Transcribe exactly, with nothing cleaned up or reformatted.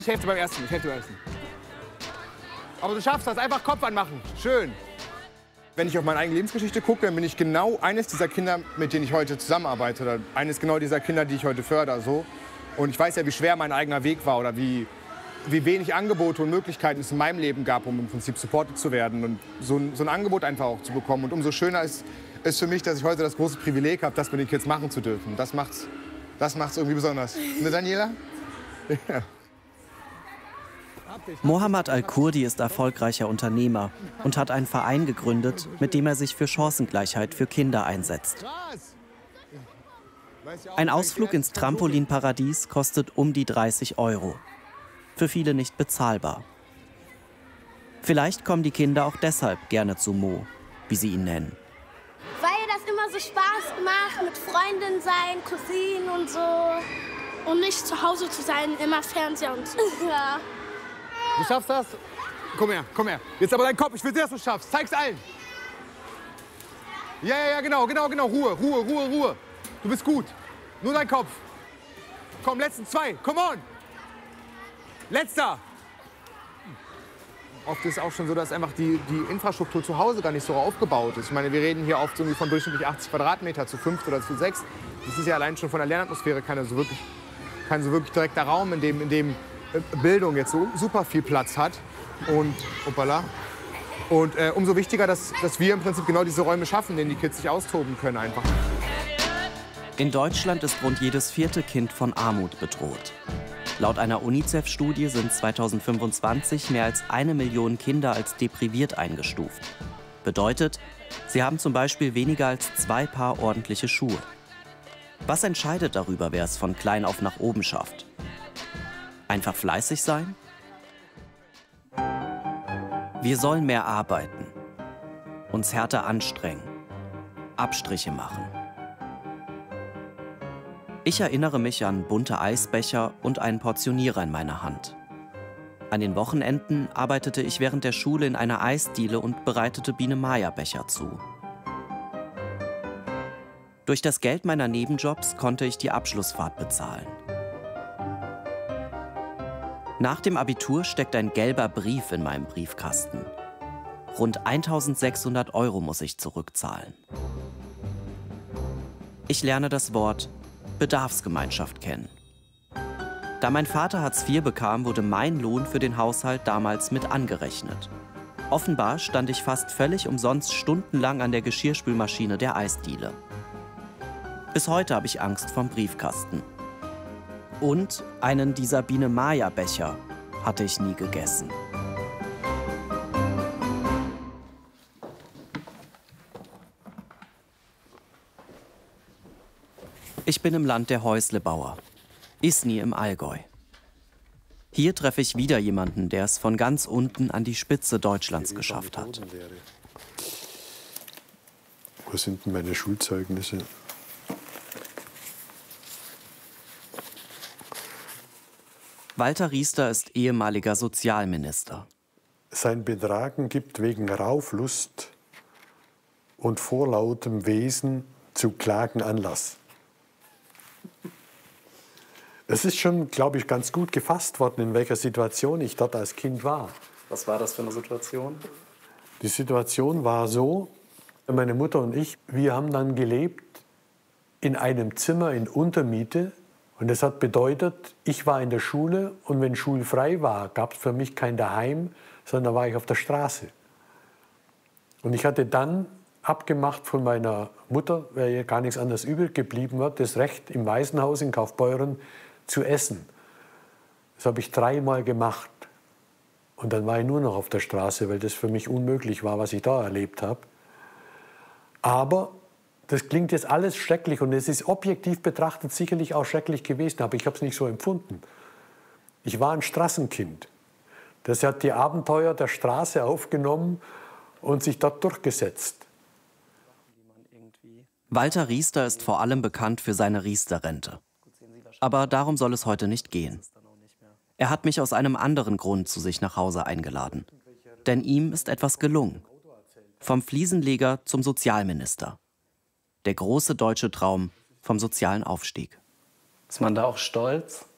Ich helfe dir beim ersten, ich helfe dir beim ersten. Aber du schaffst das, einfach Kopf anmachen. Schön. Wenn ich auf meine eigene Lebensgeschichte gucke, dann bin ich genau eines dieser Kinder, mit denen ich heute zusammenarbeite. Oder eines genau dieser Kinder, die ich heute fördere. So. Und ich weiß ja, wie schwer mein eigener Weg war oder wie, wie wenig Angebote und Möglichkeiten es in meinem Leben gab, um im Prinzip supported zu werden. Und so ein, so ein Angebot einfach auch zu bekommen. Und umso schöner ist es für mich, dass ich heute das große Privileg habe, das mit den Kids machen zu dürfen. Das macht's, das macht's irgendwie besonders. Ne, Daniela? Ja. Mohammad Al-Kurdi ist erfolgreicher Unternehmer und hat einen Verein gegründet, mit dem er sich für Chancengleichheit für Kinder einsetzt. Ein Ausflug ins Trampolinparadies kostet um die dreißig Euro. Für viele nicht bezahlbar. Vielleicht kommen die Kinder auch deshalb gerne zu Mo, wie sie ihn nennen. Weil das immer so Spaß macht, mit Freundinnen sein, Cousinen und so. Und nicht zu Hause zu sein, immer Fernseher und so. Ja. Du schaffst das? Komm her, komm her. Jetzt aber dein Kopf, ich will sehen, dass du es schaffst. Zeig's allen. Ja, ja, ja, genau, genau, genau. Ruhe, Ruhe, Ruhe, Ruhe. Du bist gut. Nur dein Kopf. Komm, letzten zwei. Come on. Letzter. Oft ist es auch schon so, dass einfach die, die Infrastruktur zu Hause gar nicht so aufgebaut ist. Ich meine, wir reden hier oft so von durchschnittlich achtzig Quadratmeter zu fünf oder zu sechs. Das ist ja allein schon von der Lernatmosphäre kein so wirklich, kein so wirklich direkter Raum, in dem, in dem Bildung jetzt so super viel Platz hat. Und, hoppala. Und äh, umso wichtiger, dass, dass wir im Prinzip genau diese Räume schaffen, in denen die Kids sich austoben können einfach. In Deutschland ist rund jedes vierte Kind von Armut bedroht. Laut einer UNICEF-Studie sind zweitausendfünfundzwanzig mehr als eine Million Kinder als depriviert eingestuft. Bedeutet, sie haben zum Beispiel weniger als zwei Paar ordentliche Schuhe. Was entscheidet darüber, wer es von klein auf nach oben schafft? Einfach fleißig sein? Wir sollen mehr arbeiten, uns härter anstrengen, Abstriche machen. Ich erinnere mich an bunte Eisbecher und einen Portionierer in meiner Hand. An den Wochenenden arbeitete ich während der Schule in einer Eisdiele und bereitete Biene-Maya-Becher zu. Durch das Geld meiner Nebenjobs konnte ich die Abschlussfahrt bezahlen. Nach dem Abitur steckt ein gelber Brief in meinem Briefkasten. Rund eintausendsechshundert Euro muss ich zurückzahlen. Ich lerne das Wort Bedarfsgemeinschaft kennen. Da mein Vater Hartz vier bekam, wurde mein Lohn für den Haushalt damals mit angerechnet. Offenbar stand ich fast völlig umsonst stundenlang an der Geschirrspülmaschine der Eisdiele. Bis heute habe ich Angst vom Briefkasten. Und einen dieser Biene-Maya-Becher hatte ich nie gegessen. Ich bin im Land der Häuslebauer, Isny im Allgäu. Hier treffe ich wieder jemanden, der es von ganz unten an die Spitze Deutschlands geschafft hat. Wo sind denn meine Schulzeugnisse? Walter Riester ist ehemaliger Sozialminister. Sein Betragen gibt wegen Rauflust und vorlautem Wesen zu Klagen Anlass. Es ist schon, glaube ich, ganz gut gefasst worden, in welcher Situation ich dort als Kind war. Was war das für eine Situation? Die Situation war so, meine Mutter und ich, wir haben dann gelebt in einem Zimmer in Untermiete. Und das hat bedeutet, ich war in der Schule und wenn schulfrei war, gab es für mich kein Daheim, sondern war ich auf der Straße. Und ich hatte dann abgemacht von meiner Mutter, weil ihr gar nichts anderes übrig geblieben war, das Recht im Waisenhaus in Kaufbeuren zu essen. Das habe ich dreimal gemacht. Und dann war ich nur noch auf der Straße, weil das für mich unmöglich war, was ich da erlebt habe. Aber das klingt jetzt alles schrecklich und es ist objektiv betrachtet sicherlich auch schrecklich gewesen, aber ich habe es nicht so empfunden. Ich war ein Straßenkind. Das hat die Abenteuer der Straße aufgenommen und sich dort durchgesetzt. Walter Riester ist vor allem bekannt für seine Riester-Rente. Aber darum soll es heute nicht gehen. Er hat mich aus einem anderen Grund zu sich nach Hause eingeladen. Denn ihm ist etwas gelungen. Vom Fliesenleger zum Sozialminister. Der große deutsche Traum vom sozialen Aufstieg. Ist man da auch stolz?